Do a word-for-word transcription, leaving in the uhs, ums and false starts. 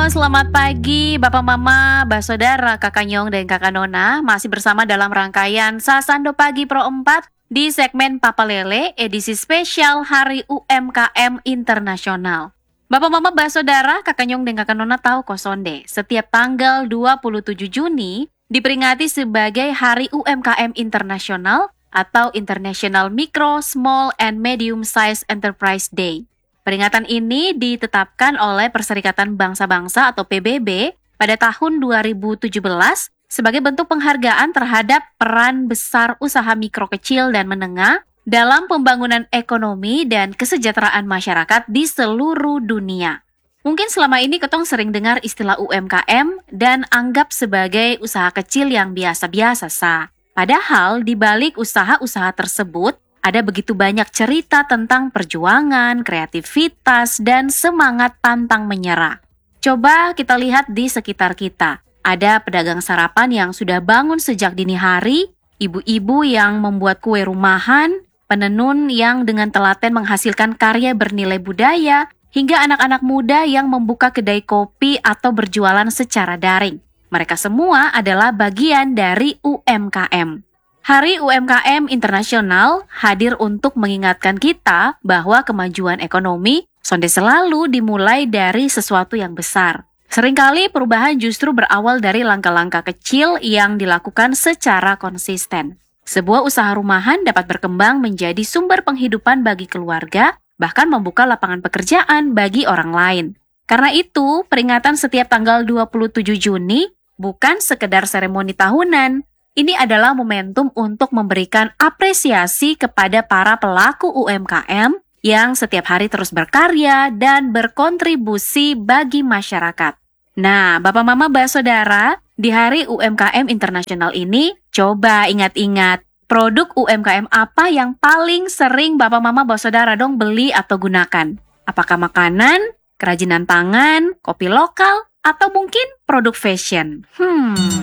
selamat pagi Bapak Mama, Mbak Saudara, Kakak Nyong dan Kakak Nona. Masih bersama dalam rangkaian Sasando Pagi Pro empat di segmen Papa Lele edisi spesial Hari U M K M Internasional. Bapak Mama, Mbak Saudara, Kakak Nyong dan Kakak Nona tahu kosonde, setiap tanggal dua puluh tujuh Juni diperingati sebagai Hari U M K M Internasional atau International Micro, Small and Medium Size Enterprise Day. Peringatan ini ditetapkan oleh Perserikatan Bangsa-Bangsa atau P B B pada tahun dua ribu tujuh belas sebagai bentuk penghargaan terhadap peran besar usaha mikro kecil dan menengah dalam pembangunan ekonomi dan kesejahteraan masyarakat di seluruh dunia. Mungkin selama ini ketong sering dengar istilah U M K M dan anggap sebagai usaha kecil yang biasa-biasa sah. Padahal di balik usaha-usaha tersebut, ada begitu banyak cerita tentang perjuangan, kreativitas, dan semangat pantang menyerah. Coba kita lihat di sekitar kita. Ada pedagang sarapan yang sudah bangun sejak dini hari, ibu-ibu yang membuat kue rumahan, penenun yang dengan telaten menghasilkan karya bernilai budaya, hingga anak-anak muda yang membuka kedai kopi atau berjualan secara daring. Mereka semua adalah bagian dari U M K M. Hari U M K M Internasional hadir untuk mengingatkan kita bahwa kemajuan ekonomi sonde selalu dimulai dari sesuatu yang besar. Seringkali perubahan justru berawal dari langkah-langkah kecil yang dilakukan secara konsisten. Sebuah usaha rumahan dapat berkembang menjadi sumber penghidupan bagi keluarga, bahkan membuka lapangan pekerjaan bagi orang lain. Karena itu, peringatan setiap tanggal dua puluh tujuh Juni bukan sekedar seremoni tahunan. Ini adalah momentum untuk memberikan apresiasi kepada para pelaku U M K M yang setiap hari terus berkarya dan berkontribusi bagi masyarakat. Nah, Bapak Mama, Mbak Saudara, di Hari U M K M Internasional ini, coba ingat-ingat produk U M K M apa yang paling sering Bapak Mama, Mbak Saudara dong beli atau gunakan? Apakah makanan, kerajinan tangan, kopi lokal, atau mungkin produk fashion? Hmm...